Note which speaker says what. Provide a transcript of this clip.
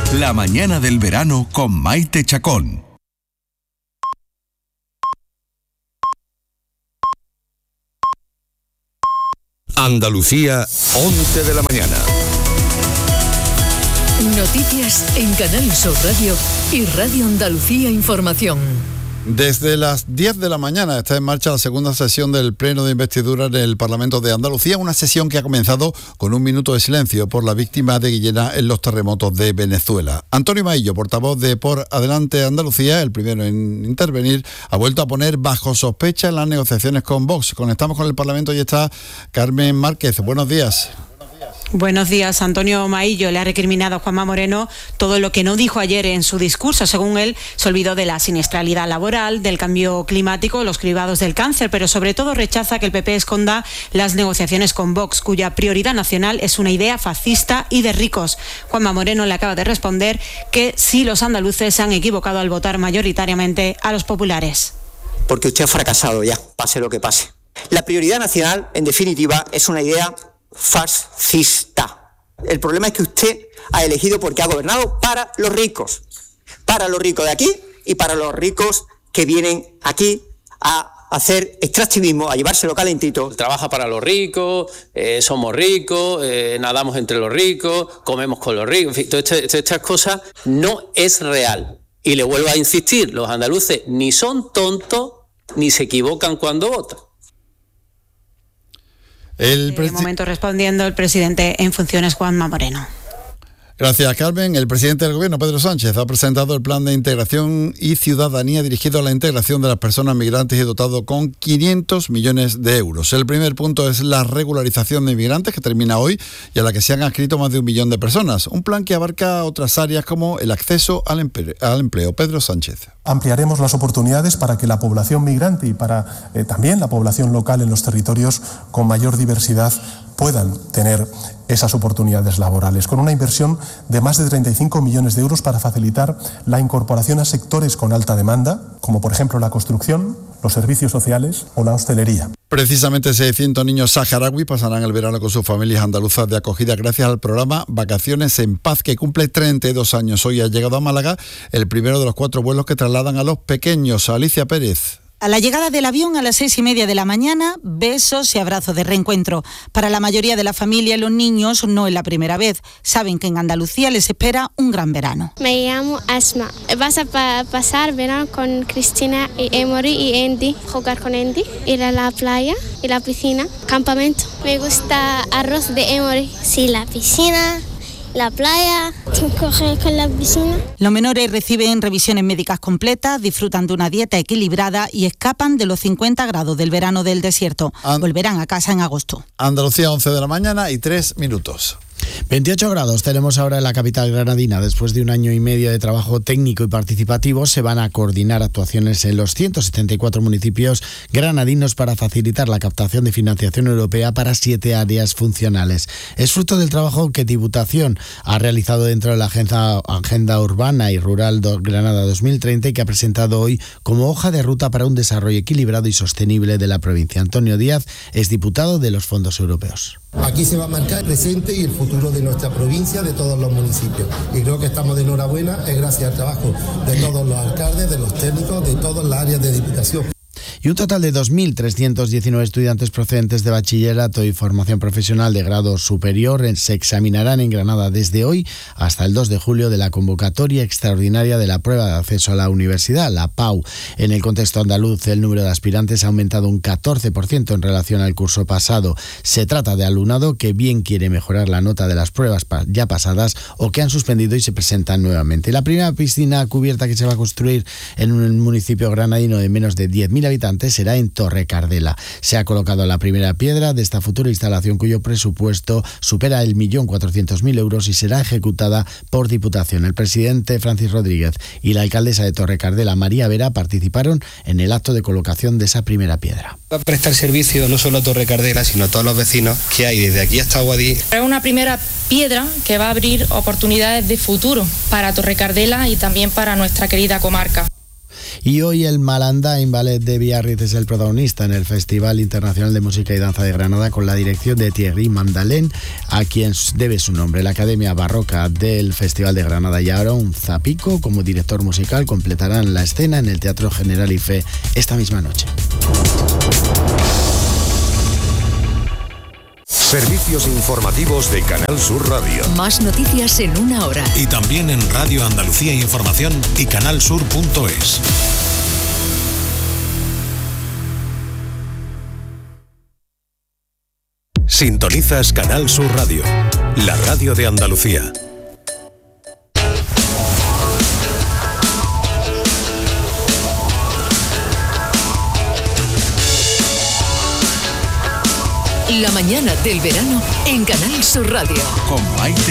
Speaker 1: La mañana del verano con Maite Chacón.
Speaker 2: Andalucía, 11 de la mañana.
Speaker 3: Noticias en Canal Sur Radio y Radio Andalucía Información.
Speaker 4: Desde las 10 de la mañana está en marcha la segunda sesión del Pleno de Investidura en el Parlamento de Andalucía, una sesión que ha comenzado con un minuto de silencio por la víctima de Guillena en los terremotos de Venezuela. Antonio Maillo, portavoz de Por Adelante Andalucía, el primero en intervenir, ha vuelto a poner bajo sospecha las negociaciones con Vox. Conectamos con el Parlamento y está Carmen Márquez. Buenos días.
Speaker 5: Buenos días. Antonio Maillo le ha recriminado a Juanma Moreno todo lo que no dijo ayer en su discurso. Según él, se olvidó de la siniestralidad laboral, del cambio climático, los cribados del cáncer, pero sobre todo rechaza que el PP esconda las negociaciones con Vox, cuya prioridad nacional es una idea fascista y de ricos. Juanma Moreno le acaba de responder que sí, los andaluces se han equivocado al votar mayoritariamente a los populares.
Speaker 6: Porque usted ha fracasado ya, pase lo que pase. La prioridad nacional, en definitiva, es una idea fascista. El problema es que usted ha elegido porque ha gobernado para los ricos de aquí y para los ricos que vienen aquí a hacer extractivismo, a llevárselo calentito.
Speaker 7: Trabaja para los ricos, somos ricos, nadamos entre los ricos, comemos con los ricos, en fin, todas estas cosas no es real. Y le vuelvo a insistir, los andaluces ni son tontos ni se equivocan cuando votan.
Speaker 5: De momento respondiendo el presidente en funciones, Juanma Moreno.
Speaker 4: Gracias, Carmen. El presidente del Gobierno, Pedro Sánchez, ha presentado el Plan de Integración y Ciudadanía dirigido a la integración de las personas migrantes y dotado con 500 millones de euros. El primer punto es la regularización de inmigrantes, que termina hoy y a la que se han adscrito más de 1 millón de personas. Un plan que abarca otras áreas como el acceso al empleo. Pedro Sánchez.
Speaker 8: Ampliaremos las oportunidades para que la población migrante y para también la población local en los territorios con mayor diversidad puedan tener esas oportunidades laborales, con una inversión de más de 35 millones de euros para facilitar la incorporación a sectores con alta demanda, como por ejemplo la construcción, los servicios sociales o la hostelería.
Speaker 4: Precisamente 600 niños saharauis pasarán el verano con sus familias andaluzas de acogida gracias al programa Vacaciones en Paz, que cumple 32 años. Hoy ha llegado a Málaga el primero de los 4 vuelos que trasladan a los pequeños. Alicia Pérez.
Speaker 9: A la llegada del avión a las 6:30 de la mañana, besos y abrazos de reencuentro. Para la mayoría de la familia, los niños no es la primera vez. Saben que en Andalucía les espera un gran verano.
Speaker 10: Me llamo Asma. Vas a pasar verano con Cristina y Emory y Andy. Jugar con Andy, ir a la playa y la piscina, campamento. Me gusta arroz de Emory. Sí, la piscina, la playa, coger con la piscina.
Speaker 9: Los menores reciben revisiones médicas completas, disfrutan de una dieta equilibrada y escapan de los 50 grados del verano del desierto. Volverán a casa en agosto.
Speaker 4: Andalucía, 11 de la mañana y 3 minutos.
Speaker 11: 28 grados tenemos ahora en la capital granadina. Después de 1 año y medio de trabajo técnico y participativo, se van a coordinar actuaciones en los 174 municipios granadinos para facilitar la captación de financiación europea para 7 áreas funcionales. Es fruto del trabajo que Diputación ha realizado dentro de la Agenda Urbana y Rural Granada 2030 y que ha presentado hoy como hoja de ruta para un desarrollo equilibrado y sostenible de la provincia. Antonio Díaz es diputado de los fondos europeos.
Speaker 12: Aquí se va a marcar el presente y el futuro de nuestra provincia, de todos los municipios. Y creo que estamos de enhorabuena, es gracias al trabajo de todos los alcaldes, de los técnicos, de todas las áreas de Diputación.
Speaker 11: Y un total de 2.319 estudiantes procedentes de bachillerato y formación profesional de grado superior se examinarán en Granada desde hoy hasta el 2 de julio de la convocatoria extraordinaria de la prueba de acceso a la universidad, la PAU. En el contexto andaluz, el número de aspirantes ha aumentado un 14% en relación al curso pasado. Se trata de alumnado que bien quiere mejorar la nota de las pruebas ya pasadas o que han suspendido y se presentan nuevamente. La primera piscina cubierta que se va a construir en un municipio granadino de menos de 10.000 habitantes será en Torrecardela. Se ha colocado la primera piedra de esta futura instalación cuyo presupuesto supera el 1.400.000 euros y será ejecutada por Diputación. El presidente Francis Rodríguez y la alcaldesa de Torrecardela, María Vera, participaron en el acto de colocación de esa primera piedra.
Speaker 13: Va a prestar servicio no solo a Torrecardela, sino a todos los vecinos que hay desde aquí hasta Aguadí.
Speaker 14: Es una primera piedra que va a abrir oportunidades de futuro para Torrecardela y también para nuestra querida comarca.
Speaker 11: Y hoy el Malandain Ballet de Biarritz es el protagonista en el Festival Internacional de Música y Danza de Granada, con la dirección de Thierry Mandalén, a quien debe su nombre. La Academia Barroca del Festival de Granada y Aaron Zapico, como director musical, completarán la escena en el Teatro Generalife esta misma noche.
Speaker 2: Servicios informativos de Canal Sur Radio.
Speaker 3: Más noticias en una hora.
Speaker 1: Y también en Radio Andalucía Información y canalsur.es. Sintonizas Canal Sur Radio, la radio de Andalucía.
Speaker 3: La mañana del verano en Canal Sur Radio.
Speaker 1: Con Maite